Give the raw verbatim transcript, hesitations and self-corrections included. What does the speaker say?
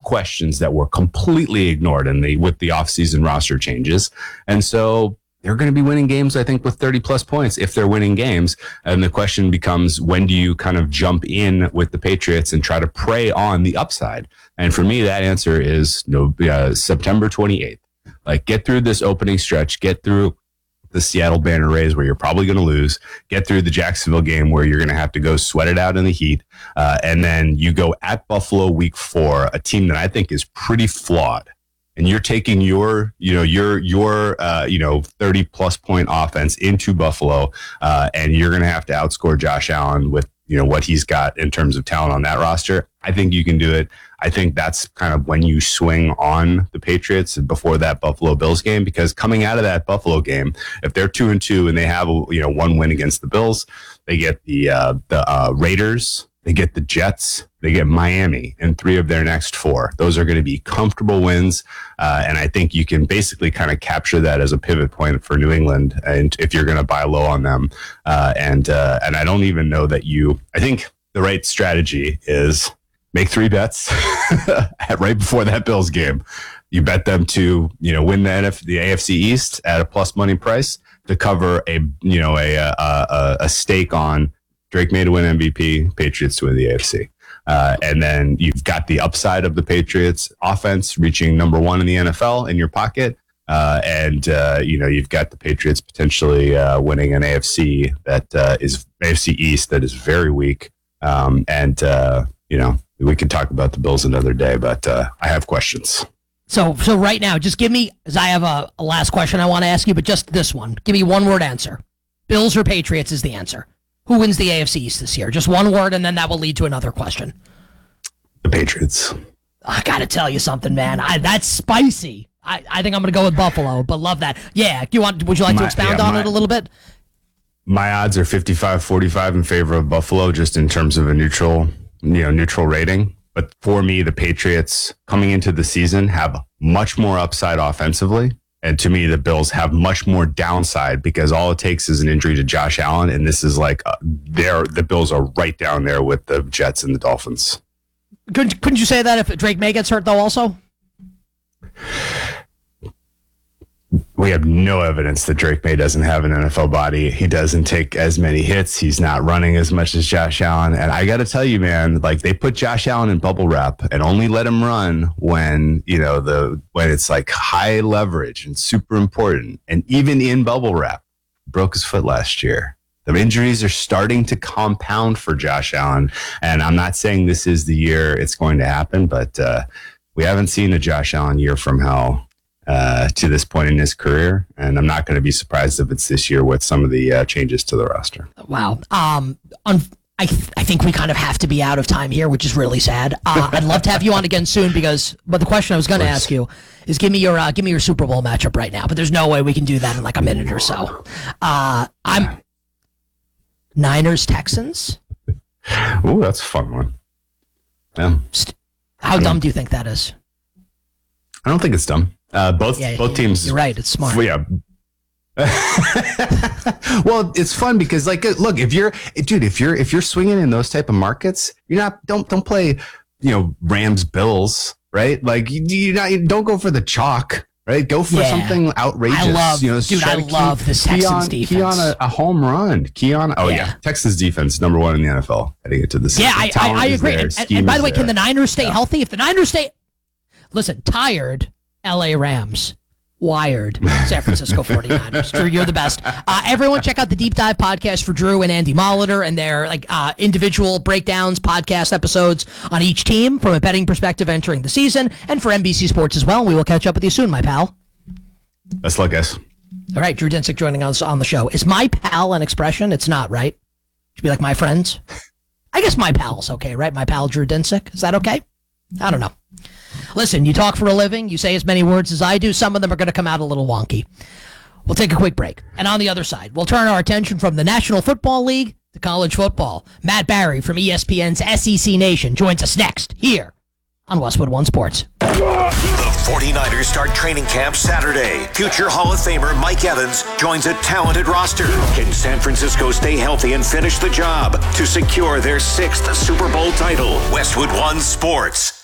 questions that were completely ignored in the with the offseason roster changes. And so they're going to be winning games, I think, with thirty plus points if they're winning games. And the question becomes, when do you kind of jump in with the Patriots and try to prey on the upside? And for me, that answer is no, uh, September twenty-eighth. Like, get through this opening stretch, get through the Seattle Banner Rays where you're probably going to lose, get through the Jacksonville game where you're going to have to go sweat it out in the heat. Uh, and then you go at Buffalo week four, a team that I think is pretty flawed. And you're taking your, you know, your, your, uh, you know, thirty plus point offense into Buffalo, uh, and you're going to have to outscore Josh Allen with, you know, what he's got in terms of talent on that roster. I think you can do it. I think that's kind of when you swing on the Patriots before that Buffalo Bills game, because coming out of that Buffalo game, if they're two and two and they have, you know, one win against the Bills, they get the, uh, the, uh, Raiders, they get the Jets, they get Miami in three of their next four. Those are going to be comfortable wins. Uh, and I think you can basically kind of capture that as a pivot point for New England. And if you're going to buy low on them, uh, and, uh, and I don't even know that you, I think the right strategy is make three bets right before that Bills game. You bet them to, you know, win the N F, the A F C East at a plus money price to cover a, you know, a, a, a, a stake on Drake May to win M V P, Patriots to win the A F C. Uh, and then you've got the upside of the Patriots offense reaching number one in the N F L in your pocket. Uh, and, uh, you know, you've got the Patriots potentially uh, winning an A F C that uh, is A F C East that is very weak. Um, and, uh, you know, we could talk about the Bills another day, but uh, I have questions. So so right now, just give me, as I have a, a last question I want to ask you, but just this one. Give me one word answer. Bills or Patriots is the answer. Who wins the A F C East this year? Just one word, and then that will lead to another question. The Patriots. I got to tell you something, man. I, that's spicy. I, I think I'm going to go with Buffalo, but love that. Yeah, do you want? Would you like my, to expound yeah, on my, it a little bit? My odds are fifty-five forty-five in favor of Buffalo, just in terms of a neutral, you know, neutral rating. But for me, the Patriots coming into the season have much more upside offensively. And to me, the Bills have much more downside because all it takes is an injury to Josh Allen. And this is like, uh, they're, the Bills are right down there with the Jets and the Dolphins. Couldn't, couldn't you say that if Drake May gets hurt, though, also? We have no evidence that Drake May doesn't have an N F L body. He doesn't take as many hits. He's not running as much as Josh Allen. And I got to tell you, man, like they put Josh Allen in bubble wrap and only let him run when, you know, the, when it's like high leverage and super important. And even in bubble wrap, broke his foot last year. The injuries are starting to compound for Josh Allen. And I'm not saying this is the year it's going to happen, but uh, we haven't seen a Josh Allen year from hell. Uh, to this point in his career, and I'm not going to be surprised if it's this year with some of the uh, changes to the roster. Wow. Um, un- I, th- I think we kind of have to be out of time here, which is really sad. Uh, I'd love to have you on again soon because, but the question I was going to ask you is give me your uh, give me your Super Bowl matchup right now. But there's no way we can do that in like a minute or so. Uh, I'm Niners Texans. Ooh, that's a fun one. Yeah. How dumb do you think that is? I don't think it's dumb. Uh, both yeah, both teams. You're right. It's smart. Yeah. Well, it's fun because, like, look, if you're, dude, if you're if you're swinging in those type of markets, you're not don't don't play, you know, Rams Bills, right? Like, you you not you don't go for the chalk, right? Go for yeah. something outrageous. I love, you know, dude. I love this Texans Keon, defense. Keon a, a home run. Keon. Oh yeah. yeah, Texas defense number one in the N F L heading into the season. Yeah, I I, I agree. There, and, and, and by the way, there. Can the Niners stay yeah. healthy? If the Niners stay, listen, tired. L A Rams, wired, San Francisco forty-niners. Drew, you're the best. Uh, everyone check out the Deep Dive podcast for Drew and Andy Molitor and their like uh, individual breakdowns, podcast episodes on each team from a betting perspective entering the season, and for N B C Sports as well. We will catch up with you soon, my pal. Best luck, guys. All right, Drew Dinsick joining us on the show. Is my pal an expression? It's not, right? Should be like my friends. I guess my pal's okay, right? My pal Drew Dinsick. Is that okay? I don't know. Listen, you talk for a living, you say as many words as I do, some of them are going to come out a little wonky. We'll take a quick break. And on the other side, we'll turn our attention from the National Football League to college football. Matt Barry from E S P N's S E C Nation joins us next here on Westwood One Sports. The forty-niners start training camp Saturday. Future Hall of Famer Mike Evans joins a talented roster. Can San Francisco stay healthy and finish the job to secure their sixth Super Bowl title? Westwood One Sports.